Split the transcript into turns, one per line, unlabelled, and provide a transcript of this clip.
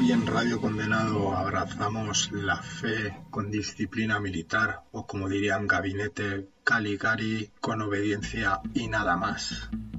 Hoy en Radio Condenado abrazamos la fe con disciplina militar, o como dirían Gabinete Caligari, con obediencia y nada más.